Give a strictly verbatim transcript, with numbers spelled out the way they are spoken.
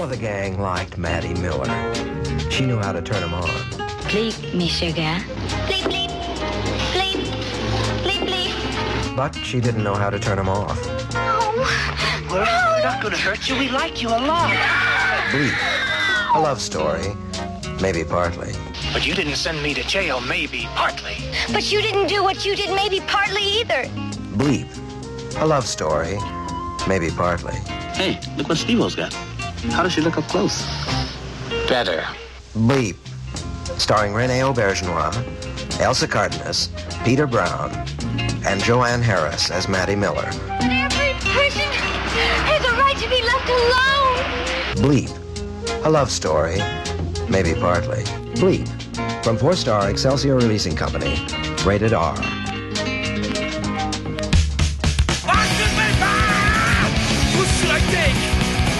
All of the gang liked Maddie Miller. She knew how to turn them on. Bleep, me sugar. Bleep, bleep. Bleep. Bleep, bleep. But she didn't know how to turn them off. No. We're, we're not going to hurt you. We like you a lot. Bleep. A love story. Maybe partly. But you didn't send me to jail, maybe partly. But you didn't do what you did maybe partly either. Bleep. A love story. Maybe partly. Hey, look what Steve-O's got. How does she look up close? Better. Bleep. Starring Renee Auberjonois, Elsa Cardenas, Peter Brown, and Joanne Harris as Maddie Miller. But every person has a right to be left alone. Bleep. A love story. Maybe partly. Bleep. From Four Star Excelsior Releasing Company. Rated R.